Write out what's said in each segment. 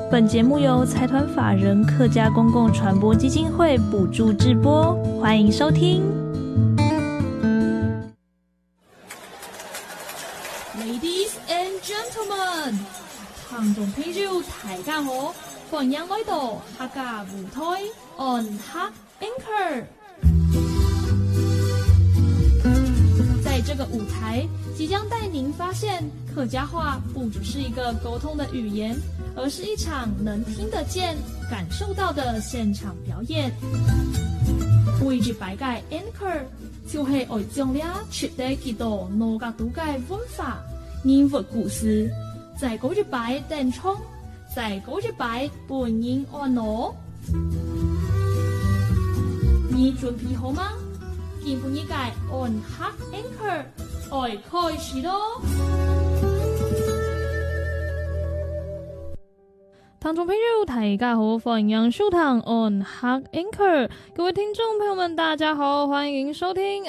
本节目由财团法人客家公共传播基金会补助制播，欢迎收听。 Ladies and gentlemen， 聽眾朋友大家好，歡迎來到客家舞台 On Hak Anchor。在这个舞台，即将带您发现客家话不只是一个沟通的语言，而是一场能听得见、感受到的现场表演。每一擺嘅 Anchor 就係愛將你徹底記到那個獨嘅文化、人物故事，在嗰一擺電衝，在嗰一擺本人按攞。你準備好嗎？見本一屆 On Hak Anchor 愛開始咯！聽眾朋友大家好，歡迎收聽 On Hak Anchor， 各位聽眾朋友們大家好，歡迎收聽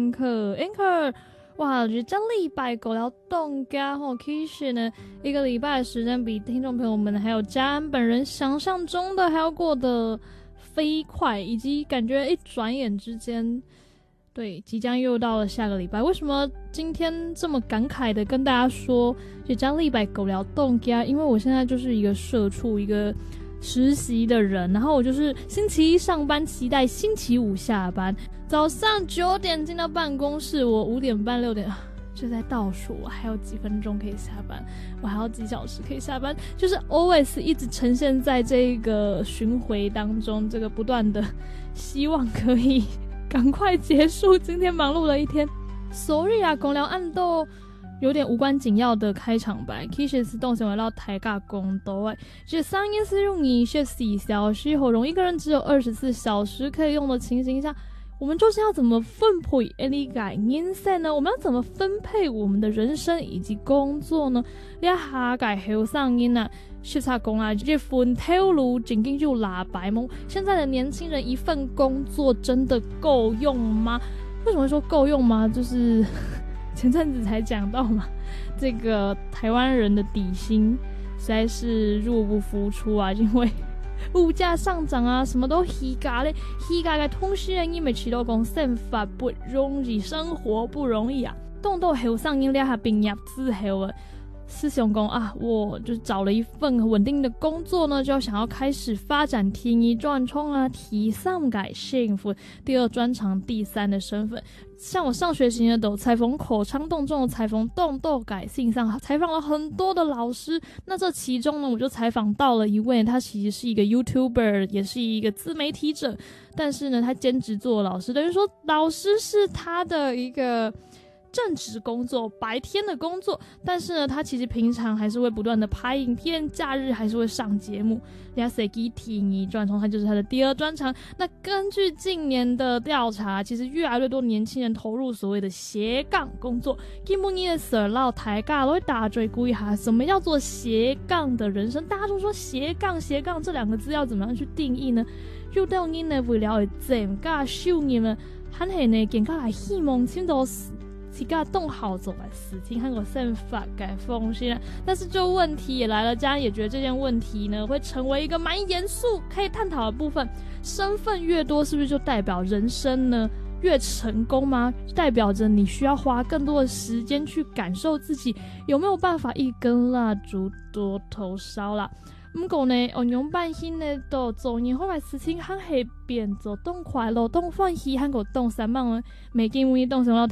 Anchor。哇，我覺得這禮拜過了凍假後，其實呢一個禮拜的時間比聽眾朋友們還有家人本人想象中的還要過得飛快，以及感覺一轉眼之間，對，即將又到了下個禮拜。為什麼今天這麼感慨的跟大家說就這禮拜過了凍假？因為我現在就是一個社畜，一個實習的人，然後我就是星期一上班，期待星期五下班。早上9點進到辦公室，我5點半6點就在倒數，我還有幾分鐘可以下班，我還有幾小時可以下班，就是 always 一直呈現在這個巡迴當中，這個不斷的希望可以趕快結束今天忙碌的一天。 Sorry 啊，講了按到有點無關緊要的開場白，其實是動身為到大家公道誒。這上一次用24小時後，容一個人只有24小時可以用的情形下，我們究竟要怎麼分配呢個人生呢？我們要怎麼分配我們的人生以及工作呢？你下個後生人啊，實在講啊，這份頭路真經就拉白夢。現在的年輕人一份工作真的夠用嗎？為什麼會說夠用嗎？就是前陣子才講到嘛，這個台灣人的底薪實在是入不敷出啊，因為物價上漲啊，什麼都起價咧，起價嘅同時呢，因為起到講生活不容易，生活不容易啊，動到後生人咧，畢業之後啊，思想講啊，我就找了一份穩定的工作呢，就想要開始發展第一專長啊，第三個幸福，第二專長，第三的身份。像我上學期呢，都採訪口腔動眾，採訪動動改性上，採訪了很多的老師。那這其中呢，我就採訪到了一位，他其實是一個 YouTuber， 也是一個自媒體者，但是呢，他兼職做老師，等於說老師是他的一個正職工作，白天的工作，但是呢，他其實平常還是會不斷的拍影片，假日還是會上節目。人家誰給提你專長，他就是他的第二專長。那根據近年的調查，其實越來越多年輕人投入所謂的斜槓工作。基本你的時候，大家都會大嘴估一下，什麼叫做斜槓的人生？大家都說斜槓這兩個字要怎麼樣去定義呢？就當然呢，為了增加收入呢，還係呢更加來希望聽到自己動好做的事情和我生活的奉獻。但是就問題也來了，家人也覺得這件問題呢會成為一個蠻嚴肅可以探討的部分。身份越多，是不是就代表人生呢越成功嗎？代表着你需要花更多的時間去感受自己有沒有辦法一根蠟燭多頭燒啦。不過呢，我用半天呢都做年後嘅事情，還係變做動快樂、動歡喜，還有動三萬呢。每件每動什麼